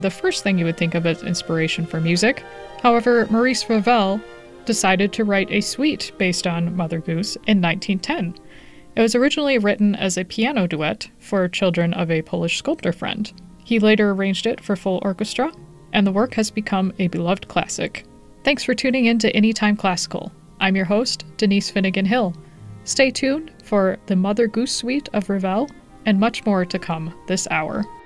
the first thing you would think of as inspiration for music. However, Maurice Ravel decided to write a suite based on Mother Goose in 1910. It was originally written as a piano duet for children of a Polish sculptor friend. He later arranged it for full orchestra, and the work has become a beloved classic. Thanks for tuning in to Anytime Classical. I'm your host, Denise Finnegan Hill. Stay tuned for the Mother Goose suite of Ravel and much more to come this hour.